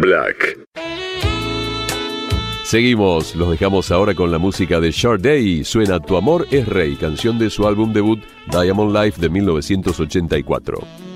Black. Seguimos, los dejamos ahora con la música de Sade. Suena Tu amor es rey, canción de su álbum debut Diamond Life de 1984.